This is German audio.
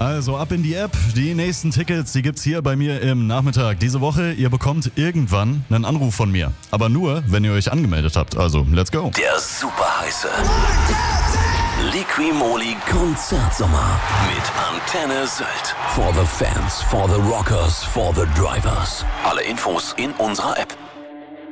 Also ab in die App. Die nächsten Tickets, die gibt's hier bei mir im Nachmittag. Diese Woche, ihr bekommt irgendwann einen Anruf von mir. Aber nur, wenn ihr euch angemeldet habt. Also, let's go. Der super heiße Liqui-Moly Konzertsommer mit Antenne Sylt. For the fans, for the rockers, for the drivers. Alle Infos in unserer App.